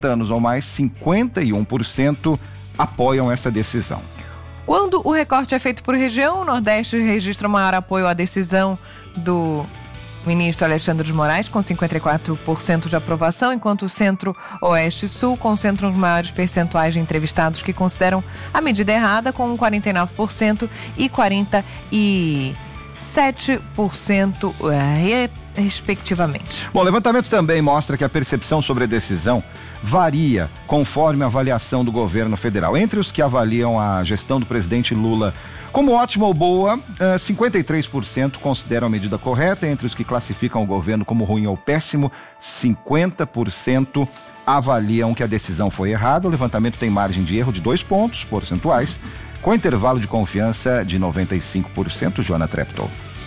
anos ou mais, 51% apoiam essa decisão. Quando o recorte é feito por região, o Nordeste registra maior apoio à decisão do ministro Alexandre de Moraes, com 54% de aprovação, enquanto o Centro-Oeste e Sul concentram os maiores percentuais de entrevistados que consideram a medida errada, com 49% e 47%, respectivamente. Bom, o levantamento também mostra que a percepção sobre a decisão varia conforme a avaliação do governo federal. Entre os que avaliam a gestão do presidente Lula como ótima ou boa, 53% consideram a medida correta. Entre os que classificam o governo como ruim ou péssimo, 50% avaliam que a decisão foi errada. O levantamento tem margem de erro de 2 pontos percentuais, com intervalo de confiança de 95%. Joana Treptow.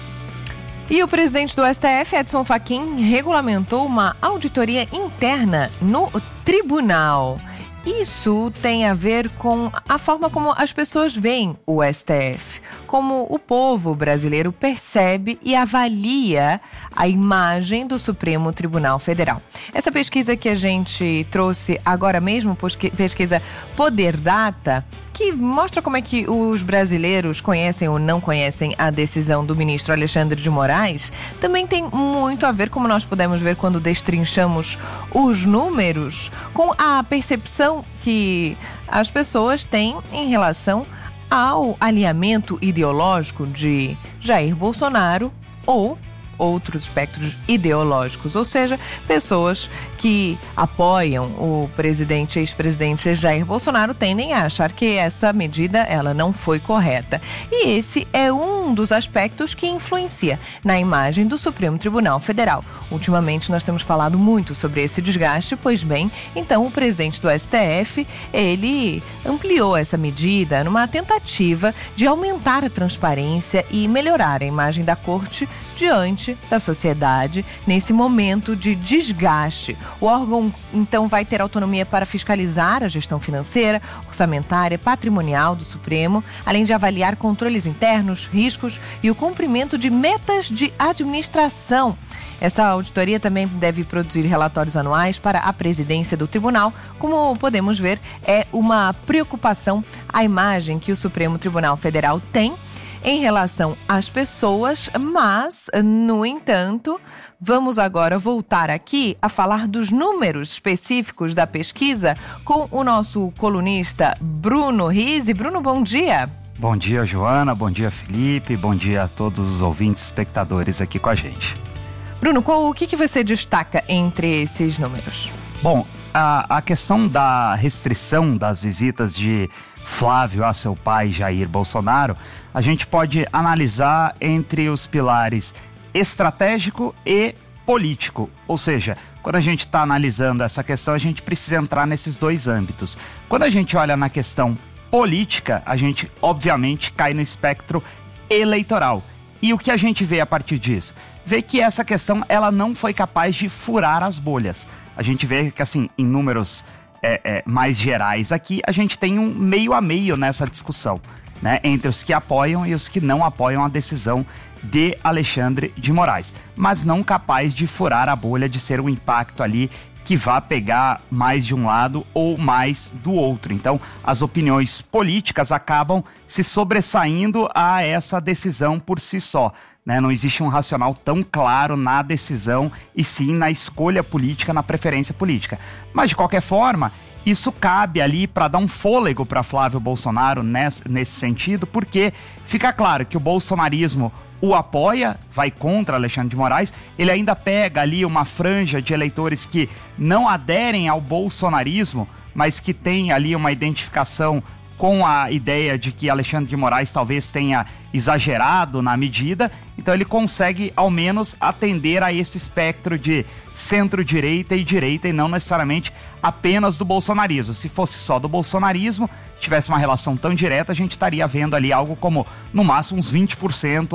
E o presidente do STF, Edson Fachin, regulamentou uma auditoria interna no tribunal. Isso tem a ver com a forma como as pessoas veem o STF, como o povo brasileiro percebe e avalia a imagem do Supremo Tribunal Federal. Essa pesquisa que a gente trouxe agora mesmo, pesquisa Poder Data, que mostra como é que os brasileiros conhecem ou não conhecem a decisão do ministro Alexandre de Moraes, também tem muito a ver, como nós pudemos ver quando destrinchamos os números, com a percepção que as pessoas têm em relação ao alinhamento ideológico de Jair Bolsonaro ou outros espectros ideológicos, ou seja, pessoas que apoiam o ex-presidente Jair Bolsonaro tendem a achar que essa medida ela não foi correta. E esse é um dos aspectos que influencia na imagem do Supremo Tribunal Federal. Ultimamente nós temos falado muito sobre esse desgaste, pois bem, então o presidente do STF, ele ampliou essa medida numa tentativa de aumentar a transparência e melhorar a imagem da corte diante da sociedade nesse momento de desgaste. O órgão, então, vai ter autonomia para fiscalizar a gestão financeira, orçamentária, patrimonial do Supremo, além de avaliar controles internos, riscos e o cumprimento de metas de administração. Essa auditoria também deve produzir relatórios anuais para a presidência do tribunal. Como podemos ver, é uma preocupação a imagem que o Supremo Tribunal Federal tem em relação às pessoas, mas, no entanto, vamos agora voltar aqui a falar dos números específicos da pesquisa com o nosso colunista Bruno Rizzi. Bruno, bom dia. Bom dia, Joana, bom dia, Felipe, bom dia a todos os ouvintes, espectadores aqui com a gente. Bruno, o que você destaca entre esses números? Bom, a questão da restrição das visitas de Flávio a seu pai, Jair Bolsonaro, a gente pode analisar entre os pilares estratégico e político. Ou seja, quando a gente está analisando essa questão, a gente precisa entrar nesses dois âmbitos. Quando a gente olha na questão política, a gente obviamente cai no espectro eleitoral. E o que a gente vê a partir disso? Vê que essa questão ela não foi capaz de furar as bolhas. A gente vê que, assim, em números mais gerais aqui, a gente tem um meio a meio nessa discussão, né, entre os que apoiam e os que não apoiam a decisão de Alexandre de Moraes, mas não capaz de furar a bolha, de ser um impacto ali que vá pegar mais de um lado ou mais do outro. Então, as opiniões políticas acabam se sobressaindo a essa decisão por si só, né? Não existe um racional tão claro na decisão e sim na escolha política, na preferência política. Mas, de qualquer forma, isso cabe ali para dar um fôlego para Flávio Bolsonaro nesse sentido, porque fica claro que o bolsonarismo o apoia, vai contra Alexandre de Moraes, ele ainda pega ali uma franja de eleitores que não aderem ao bolsonarismo, mas que tem ali uma identificação com a ideia de que Alexandre de Moraes talvez tenha exagerado na medida, então ele consegue ao menos atender a esse espectro de centro-direita e não necessariamente apenas do bolsonarismo. Se fosse só do bolsonarismo, tivesse uma relação tão direta, a gente estaria vendo ali algo como, no máximo, uns 20%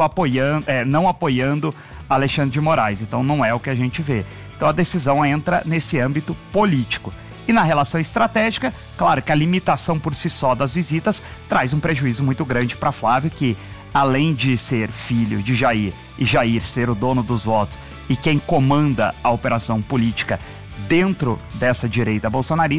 não apoiando Alexandre de Moraes. Então não é o que a gente vê. Então a decisão entra nesse âmbito político. E na relação estratégica, claro que a limitação por si só das visitas traz um prejuízo muito grande para Flávio, que além de ser filho de Jair e Jair ser o dono dos votos e quem comanda a operação política dentro dessa direita bolsonarista